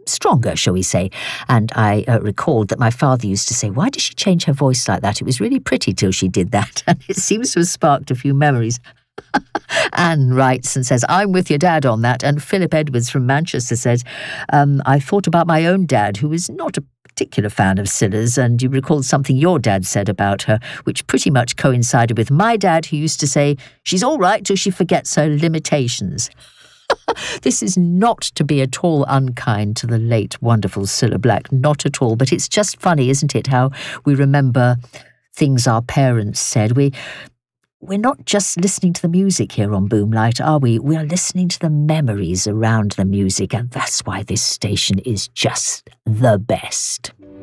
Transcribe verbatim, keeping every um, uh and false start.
stronger, shall we say. And I uh, recalled that my father used to say, why did she change her voice like that? It was really pretty till she did that. And it seems to have sparked a few memories. Anne writes and says, I'm with your dad on that. And Philip Edwards from Manchester says, um, I thought about my own dad, who was not a particular fan of Scylla's, and you recalled something your dad said about her, which pretty much coincided with my dad, who used to say, she's all right till she forgets her limitations. This is not to be at all unkind to the late, wonderful Cilla Black, not at all, but it's just funny, isn't it, how we remember things our parents said. We... We're not just listening to the music here on Boomlight, are we? We are listening to the memories around the music, and that's why this station is just the best.